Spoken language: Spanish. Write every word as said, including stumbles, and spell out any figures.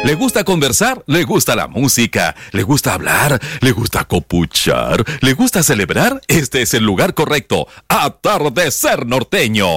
¿Le gusta conversar? ¿Le gusta la música? ¿Le gusta hablar? ¿Le gusta copuchar? ¿Le gusta celebrar? Este es el lugar correcto. Atardecer Norteño.